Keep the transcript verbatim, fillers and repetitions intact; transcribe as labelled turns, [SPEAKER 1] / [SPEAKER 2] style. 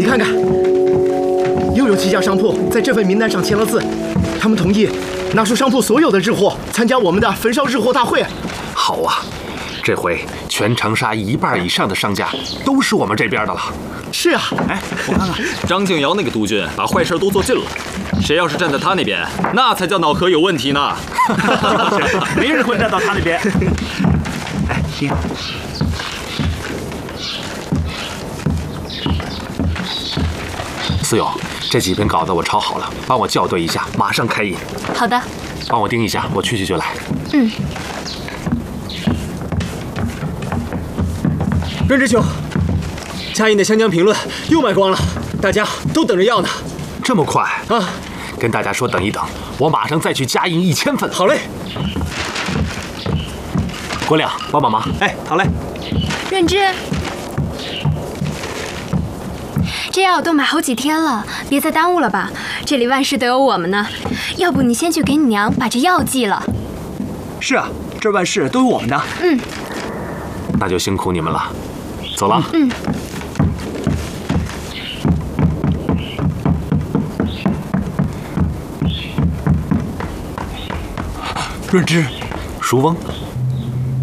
[SPEAKER 1] 看看，又有几家商铺在这份名单上签了字，他们同意拿出商铺所有的日货参加我们的焚烧日货大会。
[SPEAKER 2] 好啊，这回全长沙一半以上的商家都是我们这边的了。
[SPEAKER 1] 是啊，
[SPEAKER 3] 哎，我看看，张敬尧那个督军把坏事都做尽了，谁要是站在他那边，那才叫脑壳有问题呢。
[SPEAKER 4] 没人会站到他那边。哎，你好。
[SPEAKER 2] 思友，这几篇稿子我抄好了，帮我校对一下，马上开印。
[SPEAKER 5] 好的。
[SPEAKER 2] 帮我盯一下，我去去就来。
[SPEAKER 5] 嗯。
[SPEAKER 6] 润之兄，嘉印的湘江评论又卖光了，大家都等着要呢。
[SPEAKER 2] 这么快
[SPEAKER 6] 啊！
[SPEAKER 2] 跟大家说等一等，我马上再去加印一千份。
[SPEAKER 6] 好嘞。
[SPEAKER 2] 国亮，帮帮忙。
[SPEAKER 4] 哎，好嘞。
[SPEAKER 5] 润之，这药都买好几天了，别再耽误了吧。这里万事都有我们呢，要不你先去给你娘把这药寄了。
[SPEAKER 4] 是啊，这万事都有我们的。
[SPEAKER 5] 嗯。
[SPEAKER 2] 那就辛苦你们了，走了。
[SPEAKER 5] 嗯。
[SPEAKER 4] 润之，
[SPEAKER 2] 淑翁。